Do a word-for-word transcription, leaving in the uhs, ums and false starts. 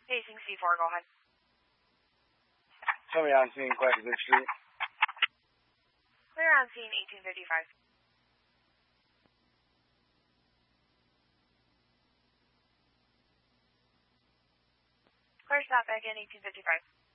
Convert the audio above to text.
Facing C four, go ahead. Tell me on scene, Quakerton Street. Clear on scene, eighteen fifty-five. Clear stop back in, eighteen fifty-five.